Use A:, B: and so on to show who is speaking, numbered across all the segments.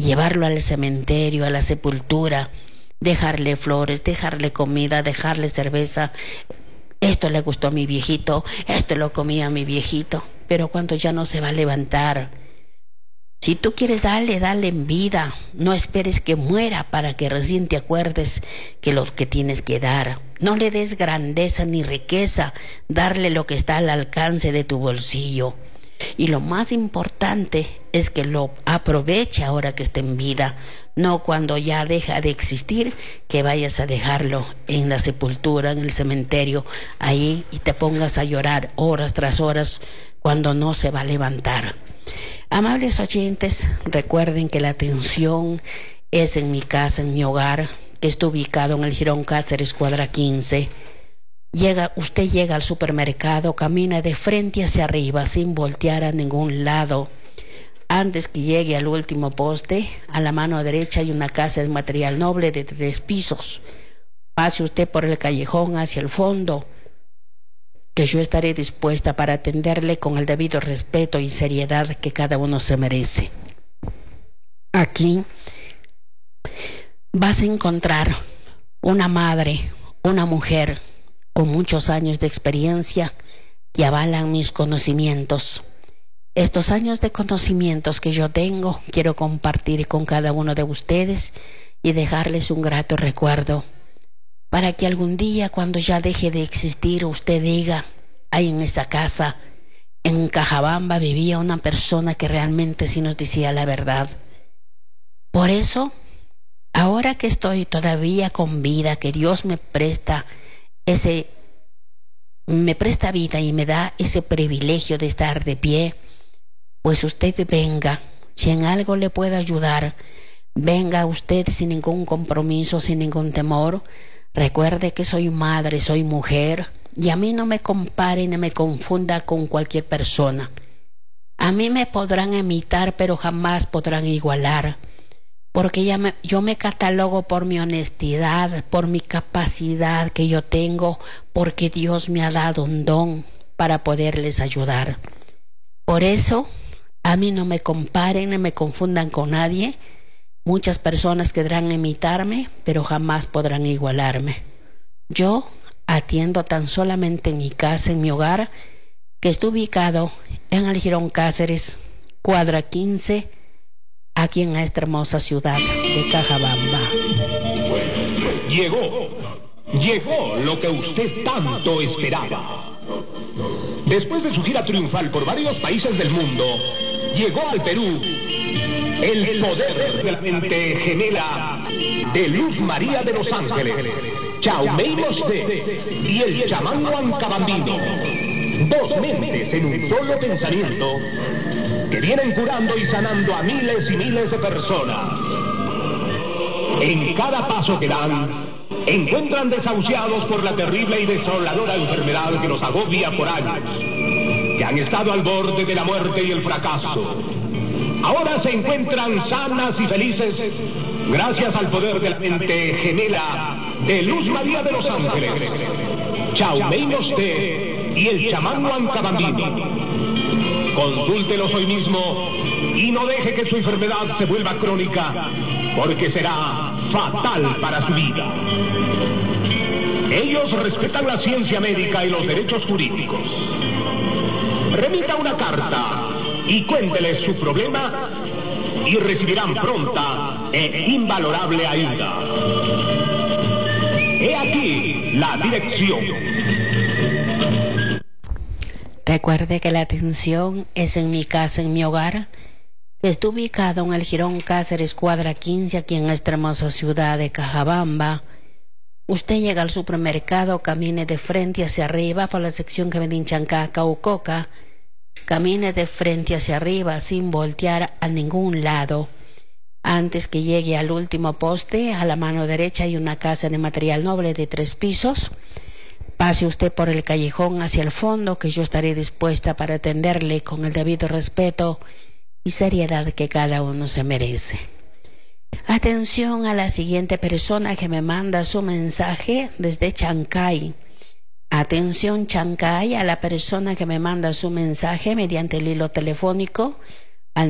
A: llevarlo al cementerio, a la sepultura, dejarle flores, dejarle comida, dejarle cerveza. Esto le gustó a mi viejito, esto lo comía mi viejito, pero cuando ya no se va a levantar, si tú quieres darle, dale en vida, no esperes que muera para que recién te acuerdes que lo que tienes que dar. No le des grandeza ni riqueza, darle lo que está al alcance de tu bolsillo. Y lo más importante es que lo aproveche ahora que esté en vida, no cuando ya deja de existir, que vayas a dejarlo en la sepultura, en el cementerio, ahí, y te pongas a llorar horas tras horas cuando no se va a levantar. Amables oyentes, recuerden que la atención es en mi casa, en mi hogar, que está ubicado en el Jirón Cáceres, cuadra 15. Usted llega al supermercado, camina de frente hacia arriba sin voltear a ningún lado. Antes que llegue al último poste, a la mano derecha hay una casa de material noble de 3 pisos. Pase usted por el callejón hacia el fondo, que yo estaré dispuesta para atenderle con el debido respeto y seriedad que cada uno se merece. Aquí vas a encontrar una madre, una mujer con muchos años de experiencia que avalan mis conocimientos. Estos años de conocimientos que yo tengo, quiero compartir con cada uno de ustedes y dejarles un grato recuerdo, para que algún día, cuando ya deje de existir, usted diga: ahí en esa casa, en Cajabamba, vivía una persona que realmente sí nos decía la verdad. Por eso, ahora que estoy todavía con vida, que Dios me presta vida y me da ese privilegio de estar de pie, pues usted venga, si en algo le puedo ayudar, venga usted sin ningún compromiso, sin ningún temor. Recuerde que soy madre, soy mujer, y a mí no me compare ni me confunda con cualquier persona. A mí me podrán imitar, pero jamás podrán igualar, porque yo me catalogo por mi honestidad, por mi capacidad que yo tengo, porque Dios me ha dado un don para poderles ayudar. Por eso, a mí no me comparen ni me confundan con nadie. Muchas personas querrán imitarme, pero jamás podrán igualarme. Yo atiendo tan solamente en mi casa, en mi hogar, que está ubicado en el Jirón Cáceres, cuadra 15, aquí en esta hermosa ciudad de Cajabamba.
B: Llegó lo que usted tanto esperaba. Después de su gira triunfal por varios países del mundo, llegó al Perú el poder de la mente gemela de Luz María de los Ángeles, Chaumei Mosté y el chamán Huancabambino. 2 mentes en un solo pensamiento que vienen curando y sanando a miles y miles de personas. En cada paso que dan, encuentran desahuciados por la terrible y desoladora enfermedad que los agobia por años, que han estado al borde de la muerte y el fracaso. Ahora se encuentran sanas y felices gracias al poder de la mente gemela de Luz María de los Ángeles, Chaumei Mosté y el chamán Huancabambino. Consúltelos hoy mismo y no deje que su enfermedad se vuelva crónica, porque será fatal para su vida. Ellos respetan la ciencia médica y los derechos jurídicos. Remita una carta y cuénteles su problema y recibirán pronta e invalorable ayuda. He aquí la dirección.
A: Recuerde que la atención es en mi casa, en mi hogar, que está ubicado en el Jirón Cáceres, cuadra 15, aquí en esta hermosa ciudad de Cajabamba. Usted llega al supermercado, camine de frente hacia arriba por la sección que vende en Chancaca o Coca. Camine de frente hacia arriba sin voltear a ningún lado. Antes que llegue al último poste, a la mano derecha hay una casa de material noble de 3 pisos. Pase usted por el callejón hacia el fondo, que yo estaré dispuesta para atenderle con el debido respeto y seriedad que cada uno se merece. Atención a la siguiente persona que me manda su mensaje desde Chancay. Atención Chancay, a la persona que me manda su mensaje mediante el hilo telefónico al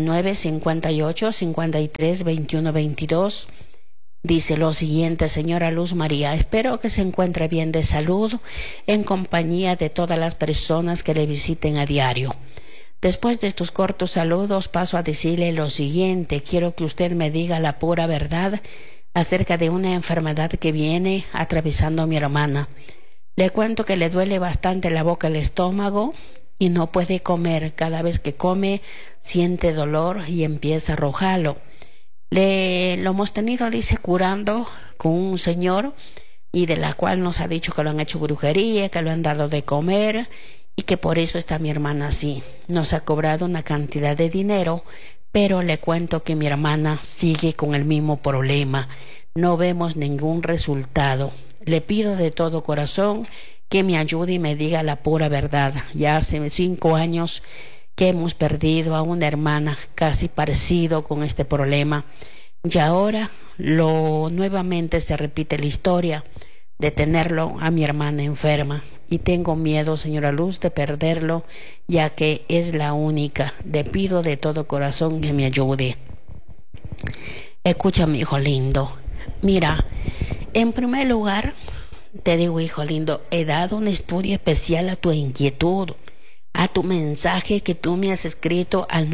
A: 958-53-21-22. Dice lo siguiente: señora Luz María, espero que se encuentre bien de salud en compañía de todas las personas que le visiten a diario. Después de estos cortos saludos paso a decirle lo siguiente. Quiero que usted me diga la pura verdad acerca de una enfermedad que viene atravesando a mi hermana. Le cuento que le duele bastante la boca, el estómago, y no puede comer. Cada vez que come siente dolor y empieza a arrojarlo. Lo hemos tenido, dice, curando con un señor, y de la cual nos ha dicho que lo han hecho brujería, que lo han dado de comer y que por eso está mi hermana así. Nos ha cobrado una cantidad de dinero, pero le cuento que mi hermana sigue con el mismo problema. No vemos ningún resultado. Le pido de todo corazón que me ayude y me diga la pura verdad. Ya hace 5 años que hemos perdido a una hermana casi parecido con este problema, y ahora nuevamente se repite la historia de tenerlo a mi hermana enferma, y tengo miedo, señora Luz, de perderlo, ya que es la única. Le pido de todo corazón que me ayude. Escucha, mi hijo lindo, mira, en primer lugar te digo, hijo lindo, he dado un estudio especial a tu inquietud, a tu mensaje que tú me has escrito al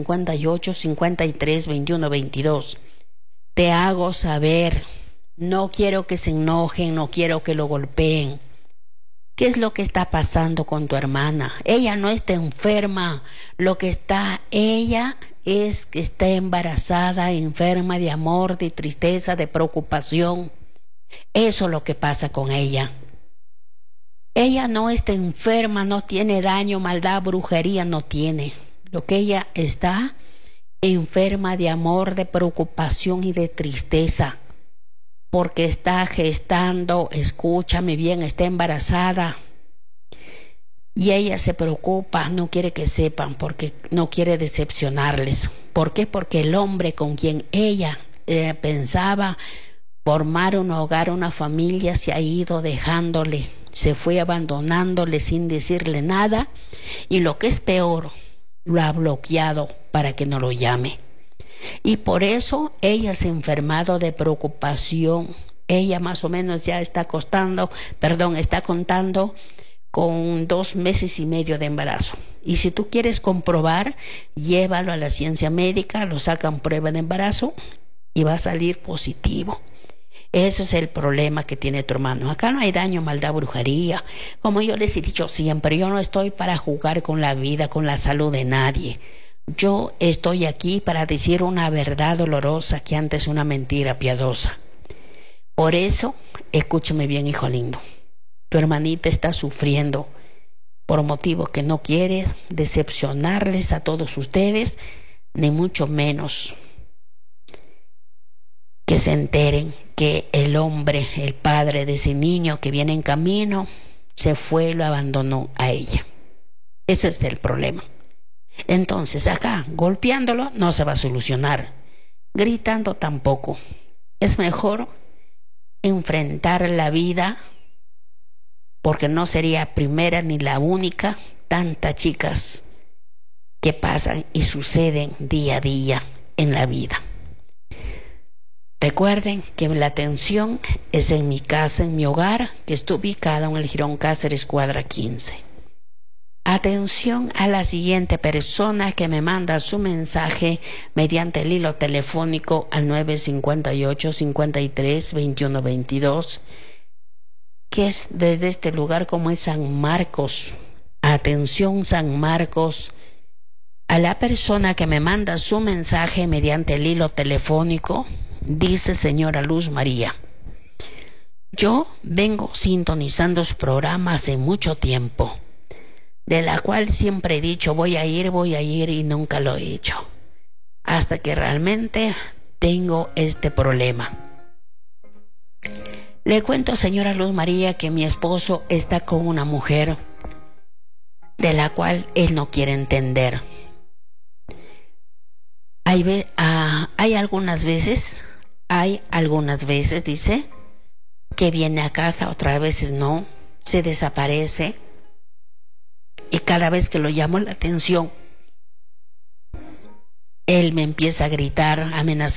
A: 958-53-21-22. Te hago saber, no quiero que se enojen, no quiero que lo golpeen. ¿Qué es lo que está pasando con tu hermana? Ella no está enferma. Lo que está ella es que está embarazada, enferma de amor, de tristeza, de preocupación. Eso es lo que pasa con ella. Ella no está enferma, no tiene daño, maldad, brujería, no tiene. Lo que ella está enferma de amor, de preocupación y de tristeza, porque está gestando, escúchame bien, está embarazada. Y ella se preocupa, no quiere que sepan, porque no quiere decepcionarles. ¿Por qué? Porque el hombre con quien ella pensaba formar un hogar, una familia, se ha ido dejándole, se fue abandonándole sin decirle nada, y lo que es peor, lo ha bloqueado para que no lo llame. Y por eso ella se ha enfermado de preocupación. Ella más o menos ya está contando con 2 meses y medio de embarazo. Y si tú quieres comprobar, llévalo a la ciencia médica, lo sacan prueba de embarazo y va a salir positivo. Ese es el problema que tiene tu hermano. Acá no hay daño, maldad, brujería. Como yo les he dicho siempre, yo no estoy para jugar con la vida, con la salud de nadie. Yo estoy aquí para decir una verdad dolorosa que antes una mentira piadosa. Por eso, escúchame bien, hijo lindo. Tu hermanita está sufriendo por motivos que no quiere decepcionarles a todos ustedes, ni mucho menos que se enteren que el hombre, el padre de ese niño que viene en camino, se fue y lo abandonó a ella. Ese es el problema. Entonces acá, golpeándolo no se va a solucionar, gritando tampoco. Es mejor enfrentar la vida, porque no sería primera ni la única. Tantas chicas que pasan y suceden día a día en la vida. Recuerden que la atención es en mi casa, en mi hogar, que está ubicada en el Jirón Cáceres, cuadra 15. Atención a la siguiente persona que me manda su mensaje mediante el hilo telefónico al 958-53-21-22, que es desde este lugar como es San Marcos. Atención, San Marcos. A la persona que me manda su mensaje mediante el hilo telefónico, dice: señora Luz María, yo vengo sintonizando su programa hace mucho tiempo, de la cual siempre he dicho voy a ir y nunca lo he hecho, hasta que realmente tengo este problema. Le cuento, señora Luz María, que mi esposo está con una mujer de la cual él no quiere entender. Hay algunas veces, dice, que viene a casa, otras veces no, se desaparece, y cada vez que lo llamo la atención, Él me empieza a gritar, amenazar.